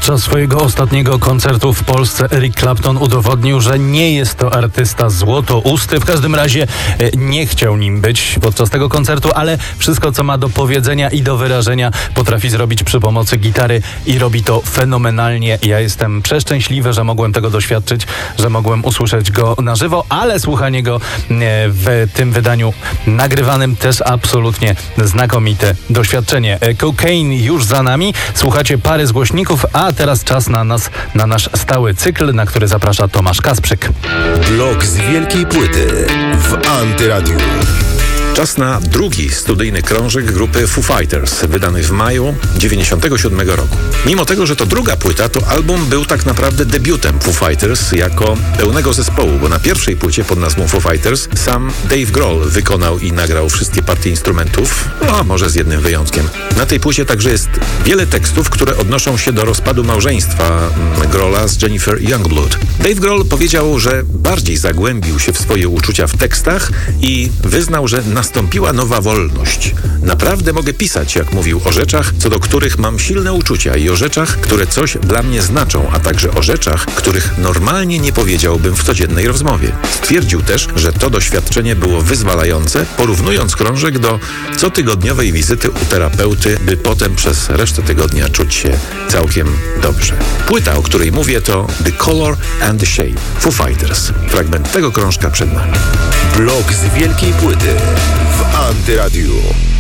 Podczas swojego ostatniego koncertu w Polsce Eric Clapton udowodnił, że nie jest to artysta złotousty. W każdym razie nie chciał nim być podczas tego koncertu, ale wszystko, co ma do powiedzenia i do wyrażenia, potrafi zrobić przy pomocy gitary i robi to fenomenalnie. Ja jestem przeszczęśliwy, że mogłem tego doświadczyć, że mogłem usłyszeć go na żywo, ale słuchanie go w tym wydaniu nagrywanym też absolutnie znakomite doświadczenie. Cocaine już za nami. Słuchacie pary z głośników, a teraz czas na nasz stały cykl, na który zaprasza Tomasz Kasprzyk. Blok z wielkiej płyty w Antyradiu. Czas na drugi studyjny krążek grupy Foo Fighters, wydany w maju 1997 roku. Mimo tego, że to druga płyta, to album był tak naprawdę debiutem Foo Fighters jako pełnego zespołu, bo na pierwszej płycie pod nazwą Foo Fighters sam Dave Grohl wykonał i nagrał wszystkie partie instrumentów, no może z jednym wyjątkiem. Na tej płycie także jest wiele tekstów, które odnoszą się do rozpadu małżeństwa Grohla z Jennifer Youngblood. Dave Grohl powiedział, że bardziej zagłębił się w swoje uczucia w tekstach i wyznał, że nastąpiła nowa wolność. Naprawdę mogę pisać, jak mówił, o rzeczach, co do których mam silne uczucia i o rzeczach, które coś dla mnie znaczą, a także o rzeczach, których normalnie nie powiedziałbym w codziennej rozmowie. Stwierdził też, że to doświadczenie było wyzwalające, porównując krążek do cotygodniowej wizyty u terapeuty, by potem przez resztę tygodnia czuć się całkiem dobrze. Płyta, o której mówię, to The Color and the Shape, Foo Fighters. Fragment tego krążka przed nami. Blok z wielkiej płyty w Antyradiu.